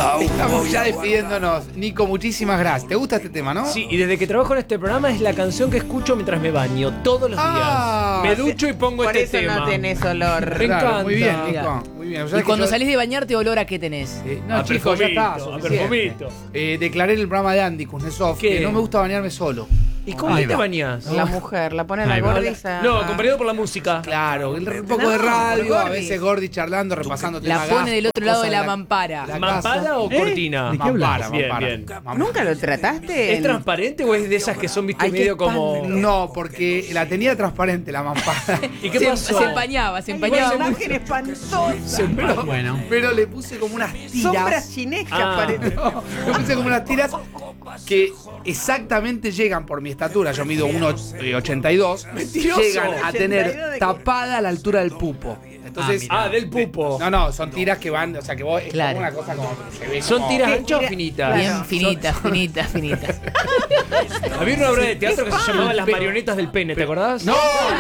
Estamos ya despidiéndonos. Nico, muchísimas gracias. ¿Te gusta este tema, no? Sí, y desde que trabajo en este programa es la canción que escucho mientras me baño todos los días. Me ducho y pongo por este eso tema. no tenés olor. Me encanta. Muy bien, Nico. Muy bien. O sea Y que cuando yo- salís de bañarte, ¿olor a qué tenés? No, A chicos, ya está. perfumito, a suficiente. perfumito. Declaré en el programa de Andy Kuznetsov ¿Qué? que no me gusta bañarme solo. ¿Y cómo te bañas? La mujer, la pone a la Ahí va. gordiza. No, acompañado por la música. Claro, un poco de No, radio, a Gordi. veces Gordi charlando, repasando La temas pone del otro lado de cosas la mampara. la ¿Mampara casa. o cortina? ¿De qué hablas? Mampara, Bien, mampara. bien. Mampara. ¿Nunca lo trataste? ¿Es transparente o es de esas que son, viste, Ay, qué medio como... No, porque la tenía transparente la mampara. ¿Y qué Se, pasó? se empañaba, se Hay empañaba. una imagen espantosa. Bueno. Pero le puse como unas tiras. Sombras chinescas Ah. parecen. No, le puse como unas tiras que exactamente llegan por mi estatura. Yo mido 1,82. Mentiroso. Llegan a 82 de tener qué? tapada a la altura del pupo. Entonces, Del pupo. no, son tiras que van, o sea que vos es Claro. como una cosa como se ve ¿Son como- tiras ¿Qué? anchas o Tira- finitas? Bien finita, finita, finita. Había una obra de teatro que se llamaba Las marionetas del pene, ¿te acordás? No,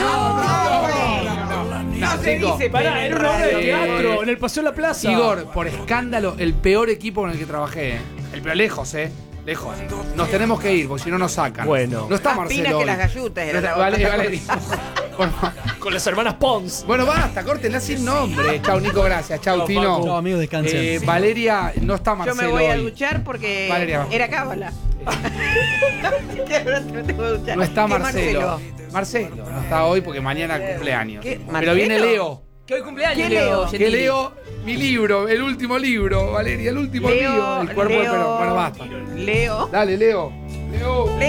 No se chico. dice Pará, pene era una obra de Eh, teatro en el Paseo de la Plaza. Igor, por escándalo, el peor equipo con el que trabajé. El peor lejos, lejos. Nos tenemos que ir, porque si no nos sacan. Bueno. No está Más Marcelo pinas que hoy. las gallutas era No está- la vale, otra. Valeria. Bueno, Con las hermanas Pons. bueno, basta, córtenla sin nombre. Chau, Nico, gracias. Chau, Chau, Tino. Facu. Chau, amigos, descansen. Valeria, no está Yo Marcelo me voy a hoy. duchar porque Valeria. era cábala. Que ahora me tengo que duchar. No está ¿Qué Marcelo. Marcelo no está hoy porque mañana cumpleaños. ¿Qué? Pero ¿Marcelo? viene Leo. Que hoy cumpleaños, ¿Quién Leo. Leo? Que Gentili. leo mi libro, el último libro, Valeria, el último libro. El cuerpo de Perón. Bueno, basta. Leo. Dale, Leo. Leo.